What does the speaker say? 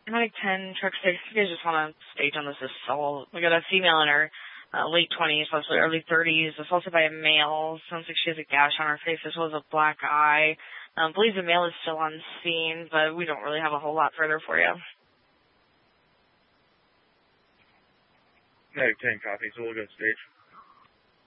Atlantic 10, truck 6, you guys just want to stage on this assault. We got a female in her late 20s, possibly early 30s, assaulted by a male. Sounds like she has a gash on her face as well as a black eye. Believes the male is still on scene, but we don't really have a whole lot further for you. Atlantic 10 copy, so we'll go stage.